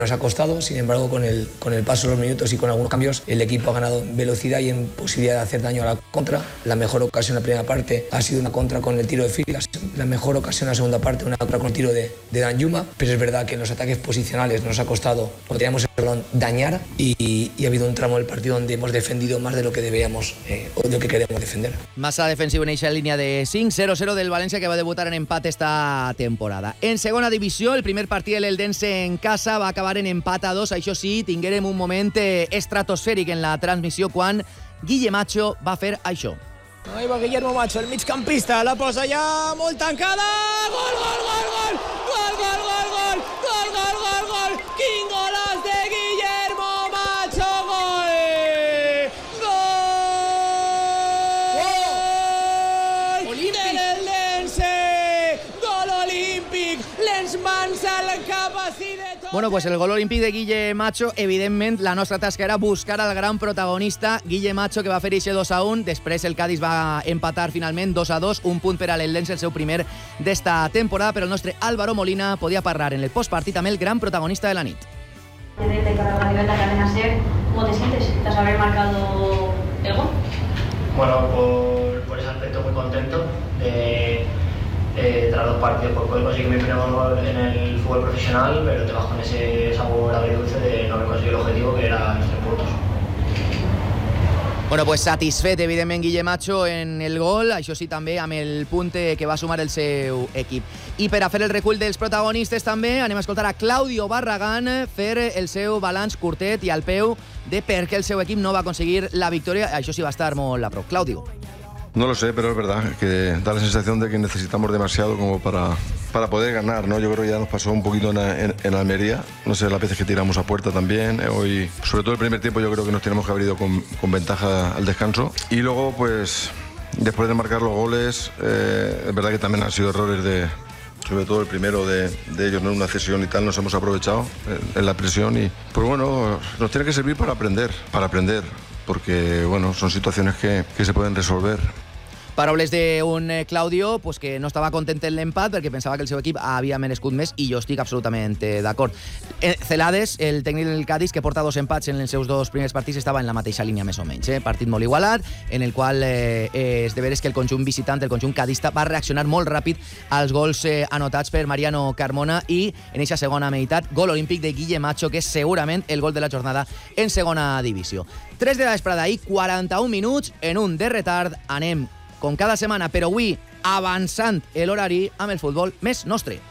Nos ha costado, sin embargo, con el paso de los minutos y con algunos cambios, el equipo ha ganado en velocidad y en posibilidad de hacer daño a la contra. La mejor ocasión en la primera parte ha sido una contra con el tiro de Filas. La mejor ocasión en la segunda parte, una contra con el tiro de Danjuma. Pero es verdad que en los ataques posicionales nos ha costado, cuando teníamos el balón, dañar y ha habido un tramo del partido donde hemos defendido más de lo que deberíamos o de lo que queremos defender. Massa defensiu en eixa línia de 5, 0-0 del València, que va debutar en empat esta temporada. En segona divisió, el primer partit de l'Eldense en casa va acabar en empat a 2. Això sí, tinguérem un moment estratosfèric en la transmissió quan Guille Macho va fer això. Ahí va Guillermo Macho, el migcampista, la posa ja molt tancada. Gol, gol, gol, gol! Gol, gol, gol, gol! Gol, gol, gol, gol! Quin golaç de Guillermo Macho! Gol! Gol! De l'Eldense! Gol olímpic! Les mans al cap així de tot. Bueno, pues el gol olímpic de Guille Macho, evidentment, la nostra tasca era buscar al gran protagonista, Guille Macho, que va fer eixe 2-1. Després el Cádiz va empatar finalment 2-2, un punt per a l'Eldense, el seu primer d'esta temporada, però el nostre Álvaro Molina podia parlar en el postpartit amb el gran protagonista de la nit. De cara a la liga de la cadena SER, ¿cómo te sientes tras haber marcado el gol? Bueno, por ese aspecto muy contento. Tras 2 partidos por poder conseguir mi primer gol en el fútbol profesional, pero te vas con ese sabor agridulce de no haber conseguido el objetivo, que era los 3 puntos. Bueno, pues satisfet, evidentment, Guille Macho en el gol, això sí, també amb el punt que va sumar el seu equip. I per a fer el recull dels protagonistes també anem a escoltar a Claudio Barragán fer el seu balanç curtet i al peu de per què el seu equip no va aconseguir la victòria. Això sí, va estar molt a prop. Claudio. No lo sé, pero es verdad que da la sensación de que necesitamos demasiado como para poder ganar, ¿no? Yo creo que ya nos pasó un poquito en Almería, no sé, las veces que tiramos a puerta también. Hoy, sobre todo el primer tiempo, yo creo que nos tenemos que haber ido con ventaja al descanso. Y luego, pues, después de marcar los goles, es verdad que también han sido errores sobre todo el primero de ellos, ¿no? Una cesión y tal, nos hemos aprovechado en la presión y, pues bueno, nos tiene que servir para aprender, porque, bueno, son situaciones que se pueden resolver. Paraules d'un Claudio pues, que no estava content en l'empat perquè pensava que el seu equip havia merescut més i jo estic absolutament d'acord. Celades, el tècnic del Cádiz, que porta 2 empats en els seus 2 primers partits, estava en la mateixa línia més o menys. Partit molt igualat, en el qual és de veres que el conjunt visitant, el conjunt cadista, va reaccionar molt ràpid als gols anotats per Mariano Carmona i en aquesta segona meitat, gol olímpic de Guille Macho, que és segurament el gol de la jornada en segona divisió. 3 de la vesprada i 41 minuts, en un de retard, anem com cada setmana, però avui avançant l'horari amb el futbol més nostre.